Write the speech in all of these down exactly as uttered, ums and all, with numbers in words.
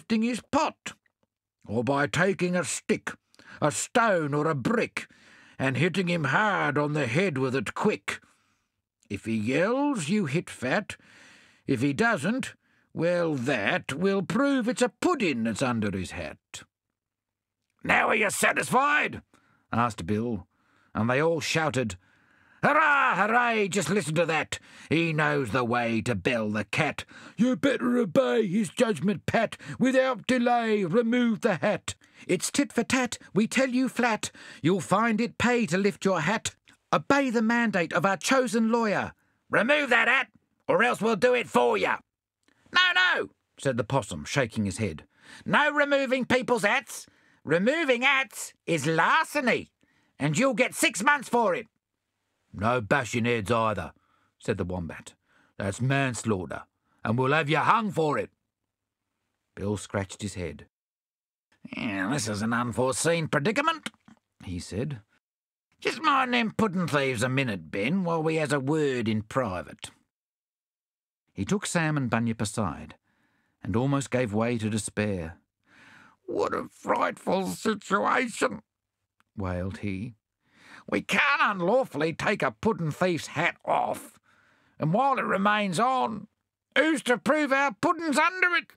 lifting his pot, or by taking a stick, a stone or a brick, and hitting him hard on the head with it quick. If he yells, you hit fat. If he doesn't, well, that will prove it's a pudding that's under his hat." "Now are you satisfied?" asked Bill, and they all shouted, "Hurrah, hooray, just listen to that! He knows the way to bell the cat. You better obey his judgment, Pat. Without delay, remove the hat. It's tit for tat, we tell you flat. You'll find it pay to lift your hat. Obey the mandate of our chosen lawyer. Remove that hat, or else we'll do it for you." "No, no," said the possum, shaking his head. "No removing people's hats. Removing hats is larceny, and you'll get six months for it." "No bashing heads either," said the Wombat. "That's manslaughter, and we'll have you hung for it." Bill scratched his head. "Yeah, this is an unforeseen predicament," he said. "Just mind them puddin' thieves a minute, Ben, while we has a word in private." He took Sam and Bunyip aside, and almost gave way to despair. "What a frightful situation," wailed he. "We can't unlawfully take a puddin' thief's hat off, and while it remains on, who's to prove our puddin's under it?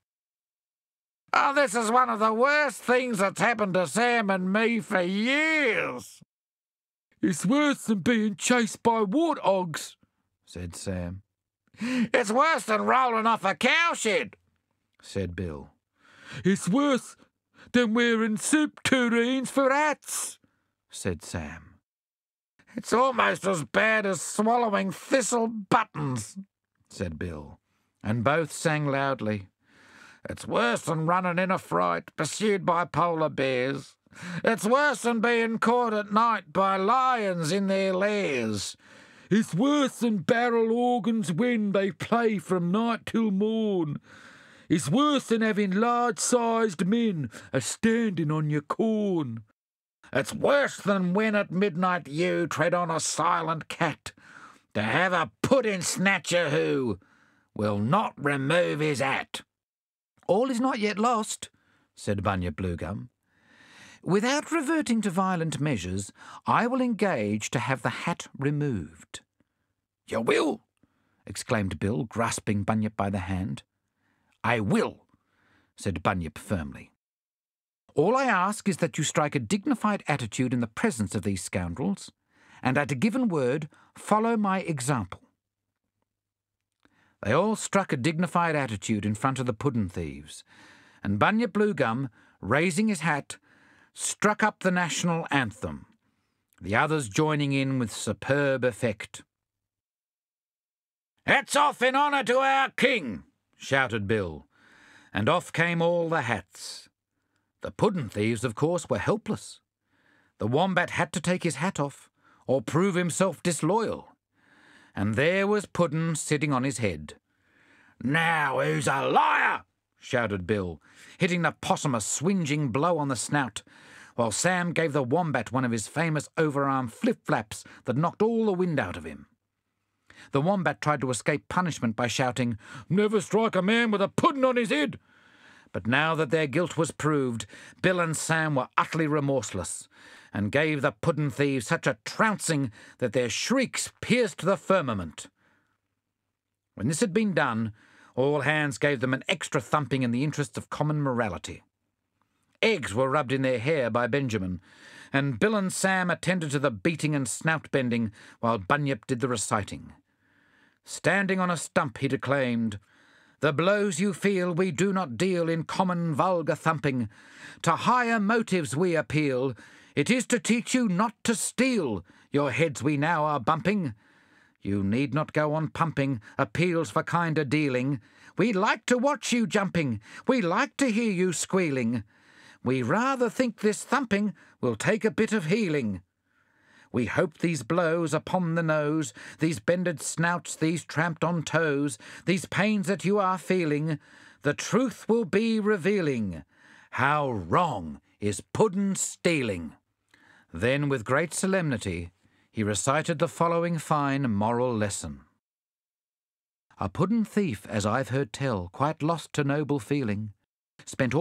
Oh, this is one of the worst things that's happened to Sam and me for years." "It's worse than being chased by warthogs," said Sam. "It's worse than rolling off a cowshed," said Bill. "It's worse than wearing soup tureens for hats," said Sam. "It's almost as bad as swallowing thistle buttons," said Bill, and both sang loudly. "It's worse than running in a fright, pursued by polar bears. It's worse than being caught at night by lions in their lairs. It's worse than barrel organs when they play from night till morn. It's worse than having large-sized men a-standing on your corn. It's worse than when at midnight you tread on a silent cat, to have a pudding snatcher who will not remove his hat." "All is not yet lost," said Bunyip Bluegum. "Without reverting to violent measures, I will engage to have the hat removed." "You will?" exclaimed Bill, grasping Bunyip by the hand. "I will," said Bunyip firmly. "All I ask is that you strike a dignified attitude in the presence of these scoundrels, and at a given word follow my example." They all struck a dignified attitude in front of the puddin' thieves, and Bunyip Bluegum, raising his hat, struck up the national anthem, the others joining in with superb effect. "Hats off in honour to our king!" shouted Bill, and off came all the hats. The puddin' thieves, of course, were helpless. The Wombat had to take his hat off, or prove himself disloyal. And there was Puddin' sitting on his head. "Now who's a liar?" shouted Bill, hitting the possum a swinging blow on the snout, while Sam gave the Wombat one of his famous overarm flip-flaps that knocked all the wind out of him. The Wombat tried to escape punishment by shouting, "Never strike a man with a puddin' on his head!" But now that their guilt was proved, Bill and Sam were utterly remorseless, and gave the puddin' thieves such a trouncing that their shrieks pierced the firmament. When this had been done, all hands gave them an extra thumping in the interests of common morality. Eggs were rubbed in their hair by Benjamin, and Bill and Sam attended to the beating and snout-bending while Bunyip did the reciting. Standing on a stump, he declaimed, "The blows you feel we do not deal in common vulgar thumping. To higher motives we appeal. It is to teach you not to steal. Your heads we now are bumping. You need not go on pumping appeals for kinder dealing. We like to watch you jumping. We like to hear you squealing. We rather think this thumping will take a bit of healing. We hope these blows upon the nose, these bended snouts, these tramped on toes, these pains that you are feeling, the truth will be revealing. How wrong is puddin' stealing." Then, with great solemnity, he recited the following fine moral lesson. "A puddin' thief, as I've heard tell, quite lost to noble feeling, spent all